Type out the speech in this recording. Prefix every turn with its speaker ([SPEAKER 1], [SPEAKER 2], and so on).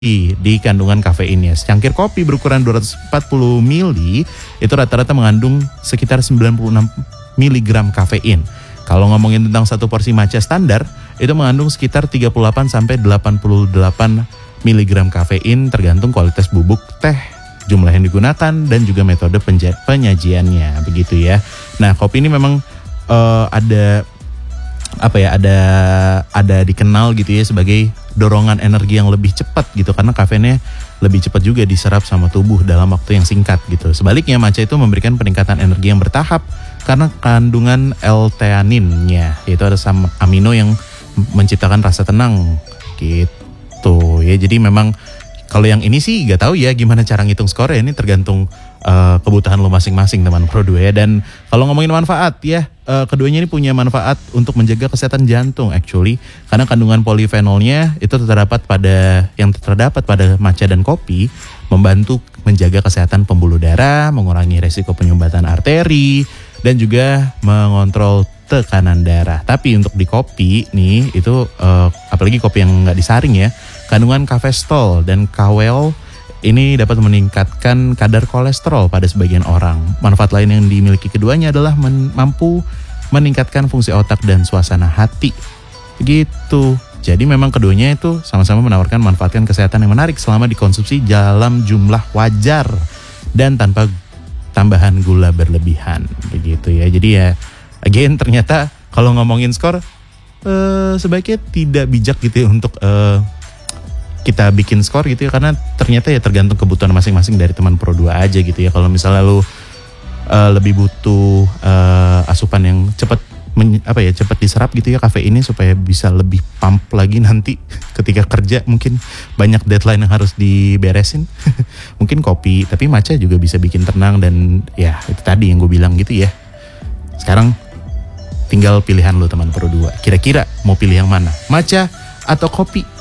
[SPEAKER 1] di kandungan kafeinnya. Secangkir kopi berukuran 240 ml itu rata-rata mengandung sekitar 96 mg kafein. Kalau ngomongin tentang satu porsi matcha standar, itu mengandung sekitar 38 sampai 88 mg kafein tergantung kualitas bubuk teh, jumlah yang digunakan dan juga metode penyajiannya, begitu ya. Nah, kopi ini memang ada dikenal gitu ya sebagai dorongan energi yang lebih cepat gitu, karena kafeinnya lebih cepat juga diserap sama tubuh dalam waktu yang singkat gitu. Sebaliknya matcha itu memberikan peningkatan energi yang bertahap karena kandungan L-theaninnya, yaitu ada amino yang menciptakan rasa tenang gitu ya. Jadi memang kalau yang ini sih gak tahu ya gimana cara ngitung skor ya, ini tergantung kebutuhan lo masing-masing teman Pro2 ya. Dan kalau ngomongin manfaat ya, keduanya ini punya manfaat untuk menjaga kesehatan jantung actually, karena kandungan polifenolnya itu terdapat pada matcha dan kopi, membantu menjaga kesehatan pembuluh darah, mengurangi resiko penyumbatan arteri, dan juga mengontrol tekanan darah. Tapi untuk di kopi nih itu apalagi kopi yang nggak disaring ya, kandungan kafestol dan kawel ini dapat meningkatkan kadar kolesterol pada sebagian orang. Manfaat lain yang dimiliki keduanya adalah mampu meningkatkan fungsi otak dan suasana hati. Begitu. Jadi memang keduanya itu sama-sama menawarkan manfaat kesehatan yang menarik selama dikonsumsi dalam jumlah wajar dan tanpa tambahan gula berlebihan. Begitu ya. Jadi ya again ternyata kalau ngomongin skor sebaiknya tidak bijak gitu ya untuk kita bikin skor gitu ya, karena ternyata ya tergantung kebutuhan masing-masing dari teman Pro2 aja gitu ya. Kalau misalnya lu lebih butuh asupan yang cepat diserap gitu ya kafeinnya supaya bisa lebih pump lagi nanti ketika kerja, mungkin banyak deadline yang harus diberesin. Mungkin kopi, tapi matcha juga bisa bikin tenang, dan ya itu tadi yang gue bilang gitu ya. Sekarang tinggal pilihan lu teman Pro2. Kira-kira mau pilih yang mana? Matcha atau kopi?